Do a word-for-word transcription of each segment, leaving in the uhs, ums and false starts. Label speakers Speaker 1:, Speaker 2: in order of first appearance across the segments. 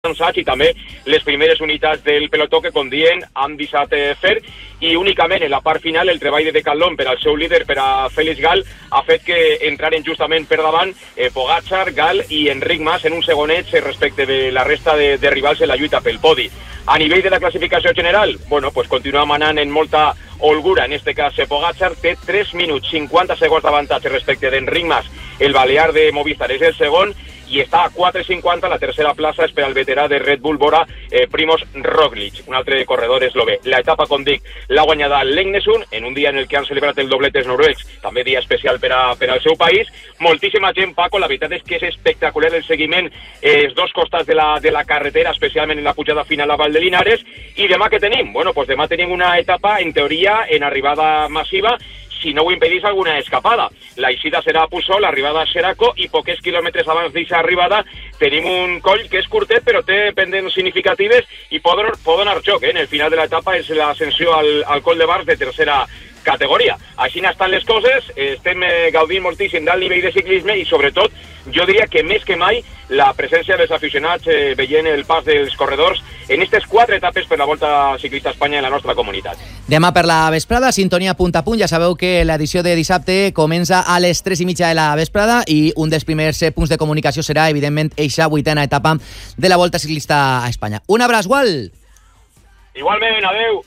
Speaker 1: i també les primeres unitats del pelotó que condien han deixat fer, i únicament en la part final el treball de Decathlon per al seu líder, per a Félix Gal, ha fet que entraren justament per davant eh, Pogačar, Gal i Enric Mas en un segonet respecte de la resta de, de rivals en la lluita pel podi. A nivell de la classificació general, bueno, pues continua manant en molta holgura, en este cas Pogačar té tres minuts cinquanta segons d'avantatge respecte d'Enric Mas, el balear de Movistar és el segon, i està a quatre cinquanta, la tercera plaça és per al veterà de Red Bull Bora, eh, Primož Roglič, un altre corredor eslové. La etapa, com dic, l'ha guanyada l'Egnesund, en un dia en el que han celebrat el doblet dels noruecs, també dia especial per, a, per al seu país. Moltíssima gent, Paco, la veritat és que és espectacular el seguiment, eh, els dos costats de la, de la carretera, especialment en la pujada final a Val de Linares. I demà què tenim? Bueno, pues demà tenim una etapa, en teoria, en arribada massiva, si no ho impedís alguna escapada. La eixida serà a Puçol, l'arribada a Xeraco, i poques quilòmetres abans d'aquesta arribada tenim un coll que és curtet però té pendents significatives i pot, pot donar joc, eh? En el final de l'etapa és l'ascensió al, al coll de Bars de tercera categoria. Així estan les coses, estem eh, gaudint moltíssim del nivell de ciclisme i sobretot jo diria que més que mai la presència dels aficionats eh, veient el pas dels corredors en aquestes quatre etapes per la Volta Ciclista a Espanya en la nostra comunitat.
Speaker 2: Demà per la vesprada, sintonia punt a punt. Ja sabeu que l'edició de dissabte comença a les tres i mitja de la vesprada i un dels primers punts de comunicació serà, evidentment, eixa vuitena etapa de la Volta Ciclista a Espanya. Un abraç, Gual!
Speaker 1: Igualment, adeu!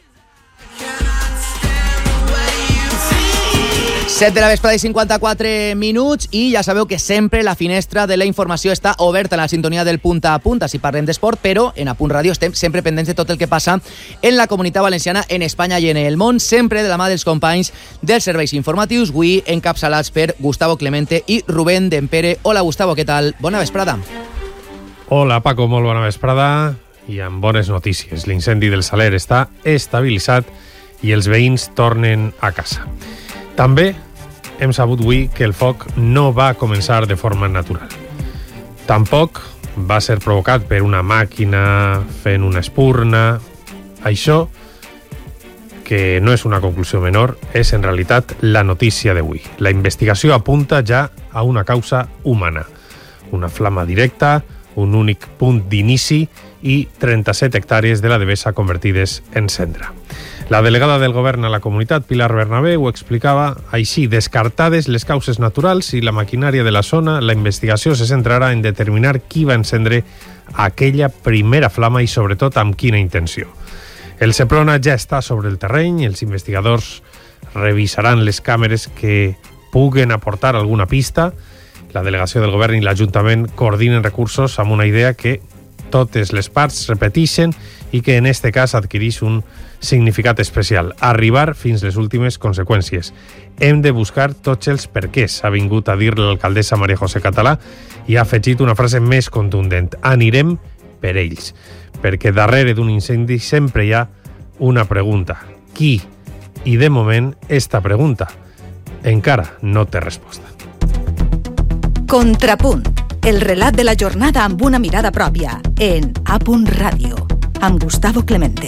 Speaker 2: set de la vesprada i cinquanta-quatre minuts i ja sabeu que sempre la finestra de la informació està oberta en la sintonia del punt a punt, així parlem d'esport, però en A Punt Ràdio estem sempre pendents de tot el que passa en la Comunitat Valenciana, en Espanya i en el món, sempre de la mà dels companys dels serveis informatius, avui encapçalats per Gustavo Clemente i Rubén Dempere. Hola, Gustavo, què tal? Bona vesprada.
Speaker 3: Hola, Paco, molt bona vesprada i amb bones notícies. L'incendi del Saler està estabilitzat i els veïns tornen a casa. També hem sabut avui que el foc no va començar de forma natural. Tampoc va ser provocat per una màquina fent una espurna. Això, que no és una conclusió menor, és en realitat la notícia d'avui. La investigació apunta ja a una causa humana. Una flama directa, un únic punt d'inici i trenta-set hectàrees de la Devesa convertides en cendra. La delegada del govern a la comunitat, Pilar Bernabé, ho explicava així: descartades les causes naturals i la maquinària de la zona, la investigació se centrarà en determinar qui va encendre aquella primera flama i sobretot amb quina intenció. El Seprona ja està sobre el terreny, els investigadors revisaran les càmeres que puguen aportar alguna pista. La delegació del govern i l'Ajuntament coordinen recursos amb una idea que totes les parts repeteixen i que en este cas adquireix un significat especial: arribar fins les últimes conseqüències. Hem de buscar tots els perquès, ha vingut a dir l'alcaldessa Maria José Català, i ha afegit una frase més contundent: anirem per ells, perquè darrere d'un incendi sempre hi ha una pregunta: qui? I de moment esta pregunta encara no té resposta.
Speaker 4: Contrapunt, el relat de la jornada amb una mirada pròpia, en A Punt Ràdio, amb Gustavo Clemente.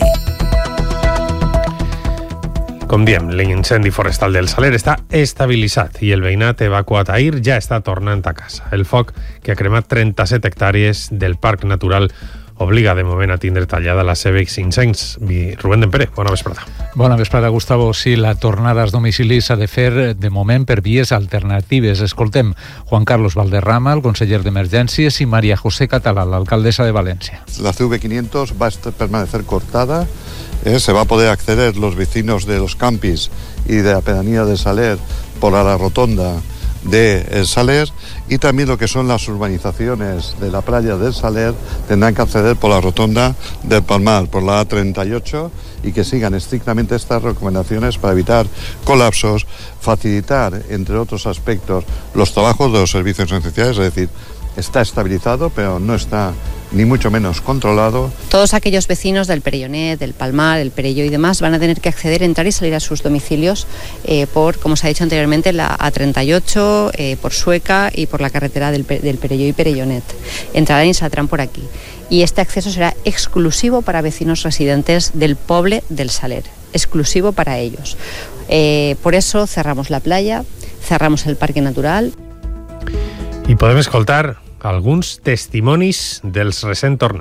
Speaker 3: Com diem, l'incendi forestal del Saler està estabilitzat i el veïnat evacuat ahir ja està tornant a casa. El foc, que ha cremat trenta-set hectàrees del Parc Natural, obliga de moment a tindre tallada la C B cinc-cents. Rubén Dempere, bona vesprada.
Speaker 5: Bona vesprada, Gustavo. Sí, la tornada als domicilis s'ha de fer de moment per vies alternatives. Escoltem Juan Carlos Valderrama, el conseller d'Emergències, i María José Català, l'alcaldessa de València.
Speaker 6: La C V quinientos va a permanecer cortada. Eh, se va a poder acceder los vecinos de los campis y de la pedanía de Saler por la rotonda de El Saler, y también lo que son las urbanizaciones de la playa del Saler tendrán que acceder por la rotonda del Palmar, por la A treinta y ocho, y que sigan estrictamente estas recomendaciones para evitar colapsos, facilitar, entre otros aspectos, los trabajos de los servicios esenciales. Es decir, está estabilizado, pero no está ni mucho menos controlado.
Speaker 7: Todos aquellos vecinos del Perellonet, del Palmar, el Perelló y demás van a tener que acceder, entrar y salir a sus domicilios eh, por, como se ha dicho anteriormente, la A treinta y ocho, eh, por Sueca y por la carretera del, del Perelló y Perellonet. Entrarán y saldrán por aquí. Y este acceso será exclusivo para vecinos residentes del Poble del Saler, exclusivo para ellos. Eh, por eso cerramos la playa, cerramos el Parque Natural.
Speaker 3: I podem escoltar alguns testimonis dels recent tornats.